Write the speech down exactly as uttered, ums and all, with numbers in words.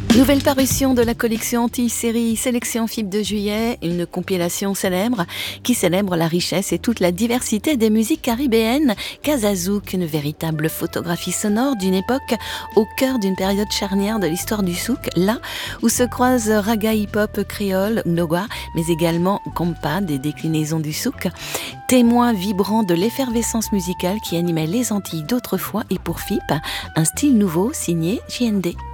Nouvelle parution de la collection anti-série Sélection F I B de juillet, une compilation célèbre qui célèbre la richesse et toute la diversité des musiques caribéennes. Casazouk, une véritable photographie sonore d'une époque au cœur d'une période charnière de l'histoire du souk, là où se croisent raga hip-hop créole, ngloa, mais également compa, des déclinaisons du souk, témoin vibrant de l'effervescence musicale qui animait les Antilles d'autrefois et pour F I P, un style nouveau signé J N D.